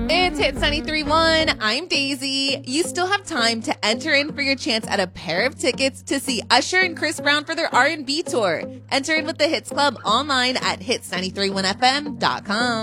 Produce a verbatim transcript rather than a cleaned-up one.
It's Hits ninety-three point one. I'm Daisy. You still have time to enter in for your chance at a pair of tickets to see Usher and Chris Brown for their R and B tour. Enter in with the Hits Club online at hits nine three one f m dot com.